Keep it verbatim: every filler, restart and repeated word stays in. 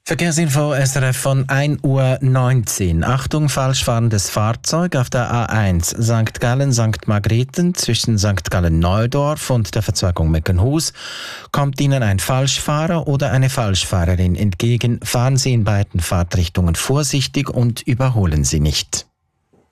Verkehrsinfo S R F von ein Uhr neunzehn. Achtung, falsch fahrendes Fahrzeug auf der A eins Sankt Gallen-Sankt Margrethen zwischen Sankt Gallen-Neudorf und der Verzweigung Meckenhus. Kommt Ihnen ein Falschfahrer oder eine Falschfahrerin entgegen, fahren Sie in beiden Fahrtrichtungen vorsichtig und überholen Sie nicht.